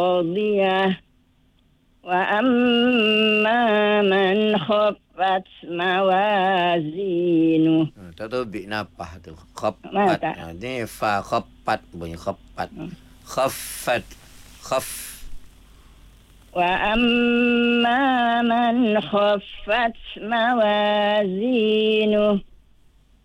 راضية وأما من خفت موازينه. Tak tahu bik napah tu. Khaffat. Mata. Ni fa khaffat bunyi khaffat. Khaffat. Khaf. وأما من خفت موازينه